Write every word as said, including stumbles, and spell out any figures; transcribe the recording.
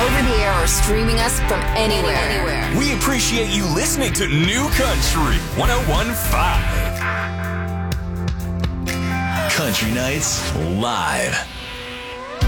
over the air or streaming us from anywhere. anywhere. We appreciate you listening to New Country one oh one point five. Country Nights Live.